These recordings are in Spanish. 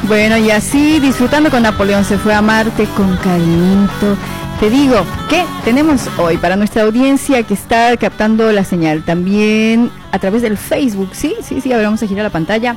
Bueno, y así, disfrutando con Napoleón se fue a Marte con cariñito. Te digo, ¿qué tenemos hoy para nuestra audiencia que está captando la señal? También a través del Facebook, sí, a ver, vamos a girar la pantalla.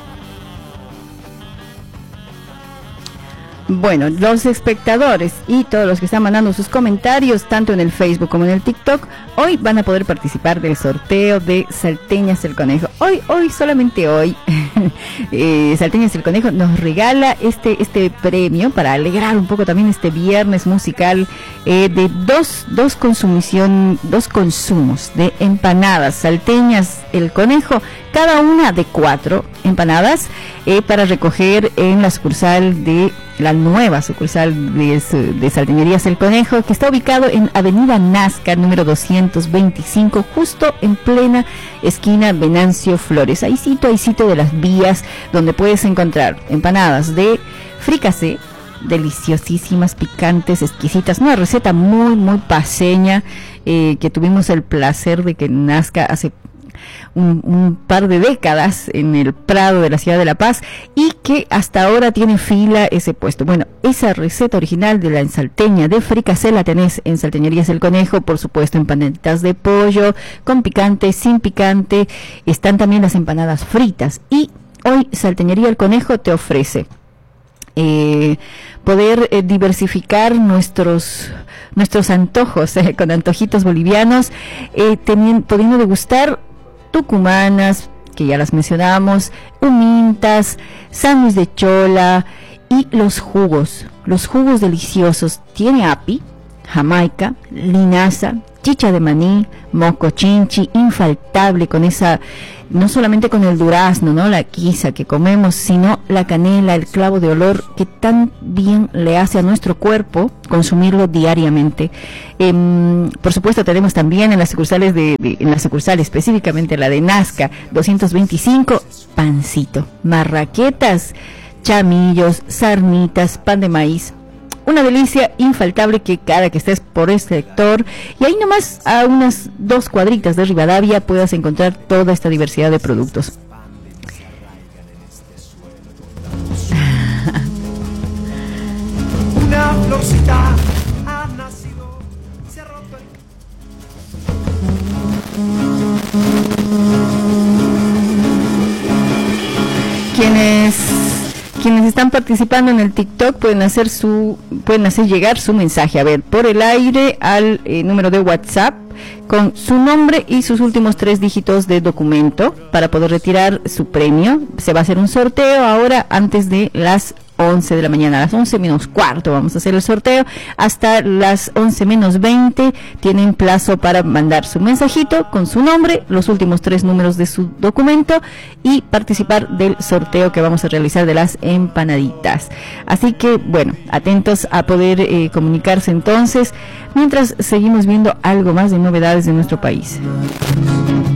Bueno, los espectadores y todos los que están mandando sus comentarios, tanto en el Facebook como en el TikTok, hoy van a poder participar del sorteo de Salteñas el Conejo. Hoy, solamente hoy, Salteñas el Conejo nos regala este premio para alegrar un poco también este viernes musical de dos consumos de empanadas Salteñas el Conejo, cada una de 4 empanadas para recoger en la sucursal de la nueva sucursal de Salteñerías El Conejo, que está ubicado en Avenida Nazca, número 225, justo en plena esquina Venancio Flores. Ahí sitio de las vías, donde puedes encontrar empanadas de fricasé, deliciosísimas, picantes, exquisitas, una receta muy paseña, que tuvimos el placer de que nazca hace un par de décadas en el Prado de la ciudad de La Paz, y que hasta ahora tiene fila ese puesto. Bueno, esa receta original de la salteña de fricasé la tenés en Salteñerías El Conejo, por supuesto, empanaditas de pollo, con picante, sin picante, están también las empanadas fritas. Y hoy Salteñería El Conejo te ofrece poder diversificar nuestros antojos con antojitos bolivianos, pudiendo degustar tucumanas, que ya las mencionamos, humintas, sándwich de chola y los jugos deliciosos. Tiene api, jamaica, linaza, chicha de maní, moco chinchi, infaltable con esa, no solamente con el durazno, ¿no?, la quiza que comemos, sino la canela, el clavo de olor, que tan bien le hace a nuestro cuerpo consumirlo diariamente. Por supuesto, tenemos también en las sucursales específicamente la de Nazca 225, pancito, marraquetas, chamillos, sarnitas, pan de maíz. Una delicia infaltable que cada que estés por este sector, y ahí nomás a unas 2 cuadritas de Rivadavia, puedas encontrar toda esta diversidad de productos. Una florcita ha nacido, se ha roto Quienes están participando en el TikTok pueden hacer llegar su mensaje, a ver, por el aire al número de WhatsApp con su nombre y sus últimos 3 dígitos de documento para poder retirar su premio. Se va a hacer un sorteo ahora antes de las 11 de la mañana, a las 11 menos cuarto vamos a hacer el sorteo, hasta las 11 menos 20 tienen plazo para mandar su mensajito con su nombre, los últimos 3 números de su documento y participar del sorteo que vamos a realizar de las empanaditas. Así que bueno, atentos a poder comunicarse entonces, mientras seguimos viendo algo más de novedades de nuestro país.